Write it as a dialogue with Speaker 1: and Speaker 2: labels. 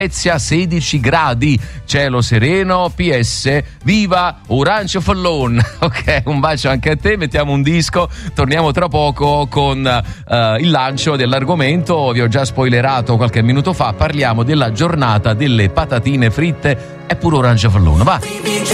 Speaker 1: Venezia 16 gradi, cielo sereno, PS, viva Orange Fallon. Ok, un bacio anche a te, mettiamo un disco, torniamo tra poco con il lancio dell'argomento. Vi ho già spoilerato qualche minuto fa, parliamo della giornata delle patatine fritte, è pure Orange Fallon, va!